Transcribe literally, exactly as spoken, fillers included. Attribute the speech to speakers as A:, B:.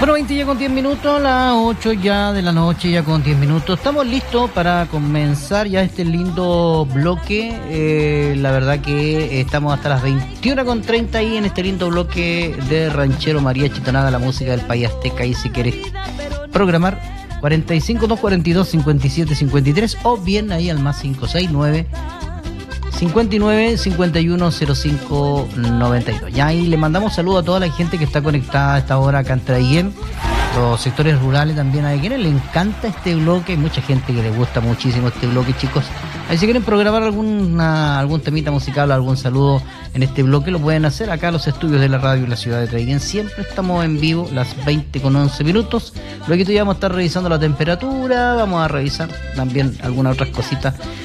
A: Bueno, veinte ya con diez minutos, las ocho ya de la noche, ya con diez minutos. Estamos listos para comenzar ya este lindo bloque. Eh, la verdad que estamos hasta las veintiuna con treinta ahí en este lindo bloque de Ranchero María Chitonada, la música del país azteca. Y si quieres programar, cuarenta y cinco, doscientos cuarenta y dos, cincuenta y siete, cincuenta y tres, o bien ahí al más cinco seis nueve, cincuenta y nueve, cincuenta y uno, cero cinco, noventa y dos. Ya ahí le mandamos saludos a toda la gente que está conectada a esta hora acá en Traiguén, los sectores rurales también. A quienes le encanta este bloque, hay mucha gente que le gusta muchísimo este bloque, chicos. Ahí si quieren programar alguna, algún temita musical o algún saludo en este bloque, lo pueden hacer acá a los estudios de la radio en la ciudad de Traiguén. Siempre estamos en vivo, las veinte con once minutos. Luego ya vamos a estar revisando la temperatura, vamos a revisar también algunas otras cositas